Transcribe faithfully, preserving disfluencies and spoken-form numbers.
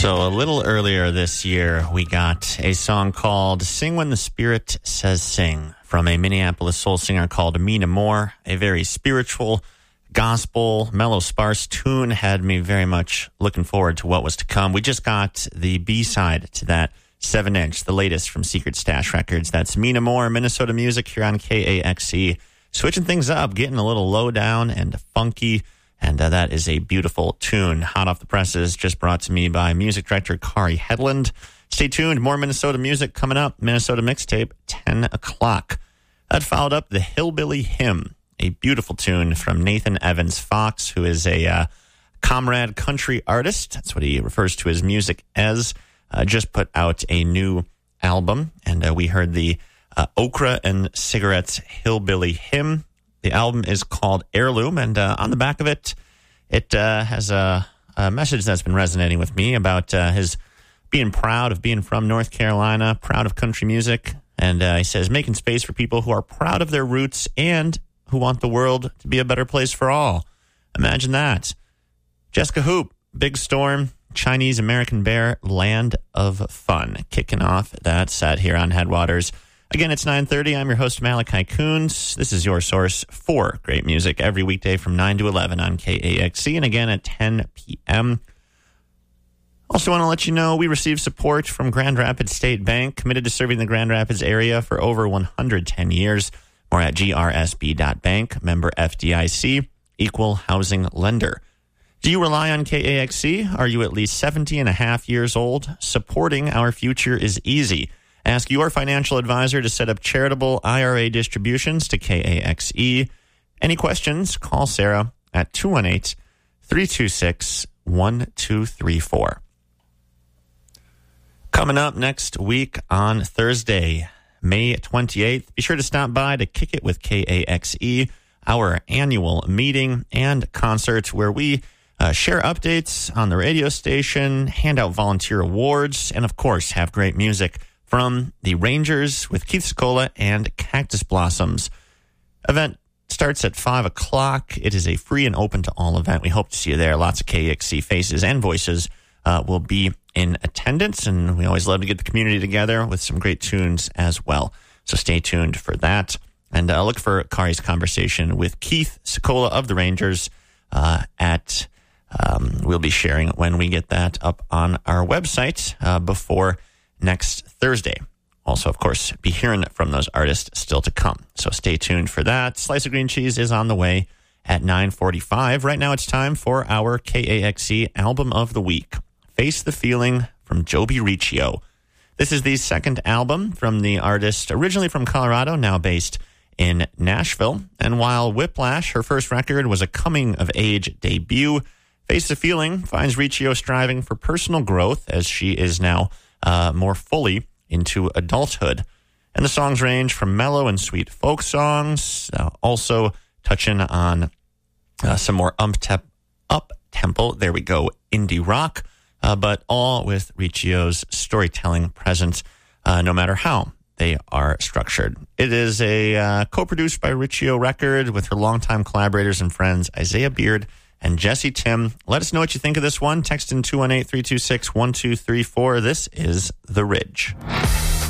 So a little earlier this year, we got a song called Sing When the Spirit Says Sing from a Minneapolis soul singer called Mina Moore. A very spiritual, gospel, mellow, sparse tune had me very much looking forward to what was to come. We just got the B-side to that seven inch, the latest from Secret Stash Records. That's Mina Moore, Minnesota Music here on K A X E. Switching things up, getting a little low down and funky. And uh, that is a beautiful tune, hot off the presses, just brought to me by music director Kari Hedlund. Stay tuned, more Minnesota music coming up. Minnesota Mixtape, ten o'clock. That followed up the Hillbilly Hymn, a beautiful tune from Nathan Evans Fox, who is a uh, comrade country artist. That's what he refers to his music as. Uh, just put out a new album, and uh, we heard the uh, Okra and Cigarettes Hillbilly Hymn. The album is called Heirloom, and uh, on the back of it, it uh, has a, a message that's been resonating with me about uh, his being proud of being from North Carolina, proud of country music, and uh, he says, making space for people who are proud of their roots and who want the world to be a better place for all. Imagine that. Jessica Hoop, Big Storm, Chinese American Bear, Land of Fun, kicking off that set here on Headwaters. Again, it's nine thirty. I'm your host, Malachi Coons. This is your source for great music every weekday from nine to eleven on K A X C, and again at ten p.m. Also want to let you know we receive support from Grand Rapids State Bank, committed to serving the Grand Rapids area for over one hundred ten years. More at G R S B dot bank, member F D I C, equal housing lender. Do you rely on K A X C? Are you at least seventy and a half years old? Supporting our future is easy. Ask your financial advisor to set up charitable I R A distributions to K A X E. Any questions? Call Sarah at two one eight, three two six, one two three four. Coming up next week on Thursday, May twenty-eighth, be sure to stop by to Kick It with K A X E, our annual meeting and concert where we uh, share updates on the radio station, hand out volunteer awards, and of course have great music from the Rangers with Keith Scola and Cactus Blossoms. Event starts at five o'clock. It is a free and open to all event. We hope to see you there. Lots of K A X C faces and voices uh, will be in attendance, and we always love to get the community together with some great tunes as well. So stay tuned for that. And uh, look for Kari's conversation with Keith Scola of the Rangers uh, at, um, we'll be sharing it when we get that up on our website uh, before next Thursday. Also, of course, be hearing from those artists still to come. So stay tuned for that. Slice of Green Cheese is on the way at nine forty-five. Right now it's time for our K A X C Album of the Week. Face the Feeling from Joby Riccio. This is the second album from the artist, originally from Colorado, now based in Nashville. And while Whiplash, her first record, was a coming-of-age debut, Face the Feeling finds Riccio striving for personal growth as she is now Uh, more fully into adulthood. And the songs range from mellow and sweet folk songs, uh, also touching on uh, some more up-tempo, up-tempo, there we go, indie rock, uh, but all with Riccio's storytelling presence, uh, no matter how they are structured. It is a uh, co-produced by Riccio record with her longtime collaborators and friends, Isaiah Beard and Jesse Tim. Let us know what you think of this one. Text in two one eight, three two six, one two three four. This is The Ridge.